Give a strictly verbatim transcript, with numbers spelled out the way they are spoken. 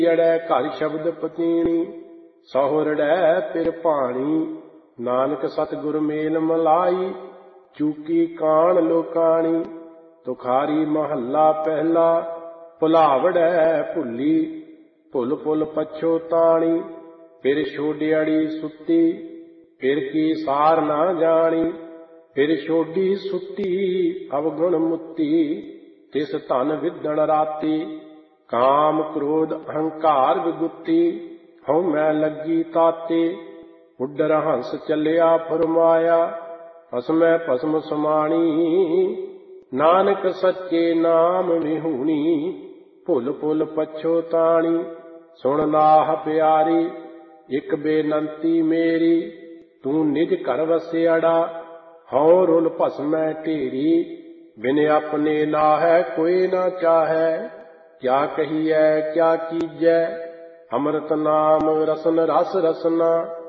ਅੜੈ ਘਰ ਸ਼ਬਦ ਪਤੀਣੀ, ਸਹੁਰੜੈ ਪਿਰ ਭਾਣੀ। ਨਾਨਕ ਸਤਿਗੁਰ ਮੇਲ ਮਲਾਈ, ਚੂਕੀ ਕਾਣ ਲੋਕਾਣੀ। ਤੁਖਾਰੀ ਮਹੱਲਾ ਪਹਿਲਾ, ਭੁਲਾਵੜੈ ਭੁੱਲੀ, ਭੁੱਲ ਭੁੱਲ ਪਛੋਤਾਣੀ। ਫਿਰ ਛੋਡਿਆੜੀ ਸੁੱਤੀ, ਫਿਰ ਕੀ ਸਾਰ ਨਾ ਜਾਣੀ। ਫਿਰ ਛੋਡੀ ਸੁੱਤੀ ਅਵਗੁਣ ਮੁੱਤੀ, ਤਿਸ ਧਨ ਵਿਦਣ ਰਾਤੀ। ਕਾਮ ਕ੍ਰੋਧ ਅਹੰਕਾਰ ਵਿਗੁੱਤੀ, ਹਉ ਮੈਂ ਲੱਗੀ ਤਾਤੇ। ਉੱਡਰ ਹੰਸ ਚੱਲਿਆ ਫੁਰਮਾਇਆ, ਭਸਮੈ ਭਸਮ ਸਮਾਣੀ। ਨਾਨਕ ਸੱਚੇ ਨਾਮ ਵਿਹੂਣੀ, ਭੁੱਲ ਭੁੱਲ ਪਛੋਤਾਣੀ। ਸੁਣ ਲਾਹ ਪਿਆਰੀ, ਇਕ ਬੇਨੰਤੀ ਮੇਰੀ। ਤੂੰ ਨਿਜ ਘਰ ਵਸਿਆੜਾ, ਹਉ ਰੁਲ ਭਸਮੈ ਢੇਰੀ। ਬਿਨ ਆਪਣੇ ਨਾਹੈ ਕੋਈ ਨਾ ਚਾਹੈ, ਕਿਆ ਕਹੀਐ ਕਿਆ ਕੀਜੈ। ਅੰਮ੍ਰਿਤ ਨਾਮ ਰਸਨ ਰਸ ਰਸਨਾ,